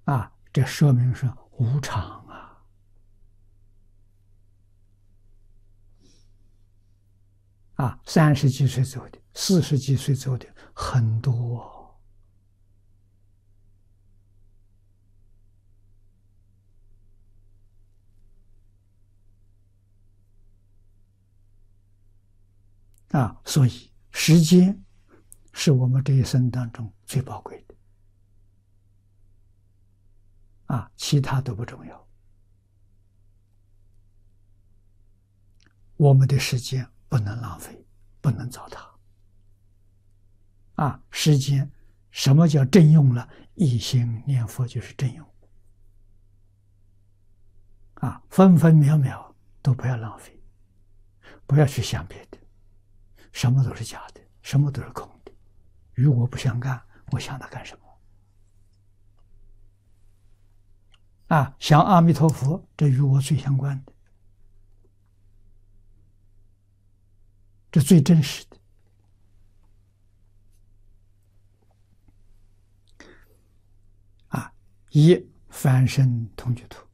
这说明是无常30几岁走的，40几岁走的很多所以时间是我们这一生当中最宝贵的其他都不重要。我们的时间不能浪费，不能糟蹋时间什么叫正用了？一心念佛就是正用分分秒秒都不要浪费，不要去想别的，什么都是假的，什么都是空的，与我不相干，我想它干什么想阿弥陀佛，这与我最相关的，这最真实的以凡身同居土，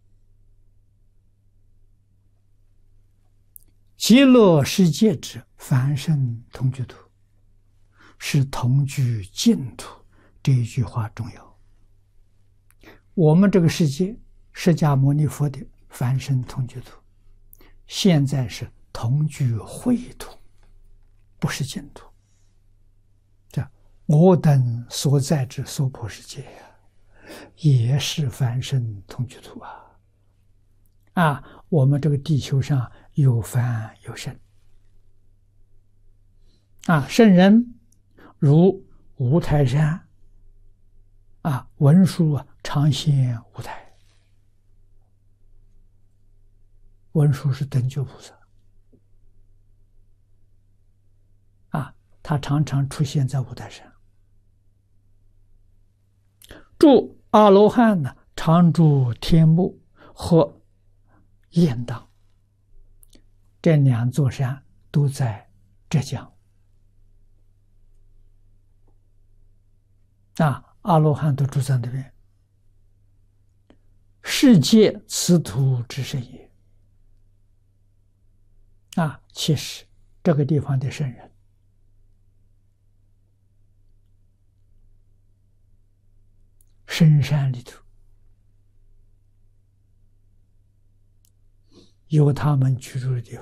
极乐世界之凡身同居土，是同居净土。这一句话重要。我们这个世界，释迦牟尼佛的凡身同居土，现在是同居秽土，不是净土。这我等所在之娑婆世界也是凡身同居土我们这个地球上有凡有圣圣人如五台山文殊常现五台，文殊是等觉菩萨他常常出现在五台山。住阿罗汉呢，常住天目和雁荡，这2座山都在浙江阿罗汉都住在那边。世界此土之圣也其实这个地方的圣人深山里头有他们居住的地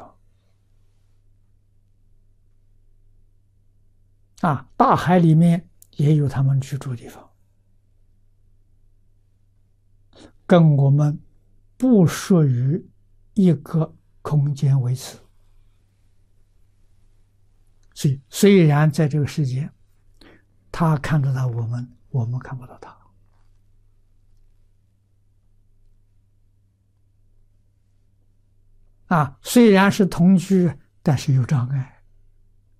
方大海里面也有他们居住的地方，跟我们不属于一个空间维持。所以虽然在这个世界他看得到我们，我们看不到他虽然是同居，但是有障碍